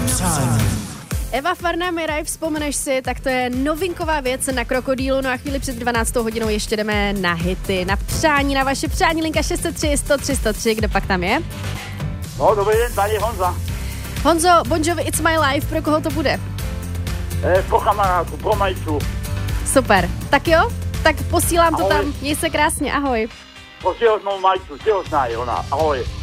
přání. Eva Farná Miraj, vzpomeneš si, tak to je novinková věc na Krokodýlu. No a chvíli před 12. hodinou ještě jdeme na hity, na přání, na vaše přání. Linka 603 103 103, kdo pak tam je? No, dobrý den, tady Honza. Honzo, Bon Jovi It's My Life, pro koho to bude? Pro kamarádu, pro Majču. Super, tak jo, tak posílám ahoj. to tam, měj se krásně, ahoj. Posílám Majču, těhotná je ona, ahoj.